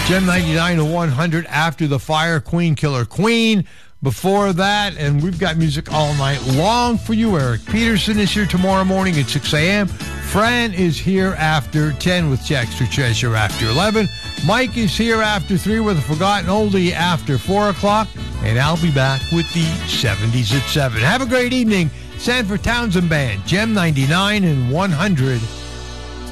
Gem 99 to 100 after the fire. Queen Killer Queen. Before that, and we've got music all night long for you. Eric Peterson is here tomorrow morning at 6 a.m. Fran is here after 10 with Jackster Treasure after 11. Mike is here after 3 with a Forgotten Oldie after 4 o'clock. And I'll be back with the 70s at 7. Have a great evening. Sanford Townsend Band, Gem 99 and 100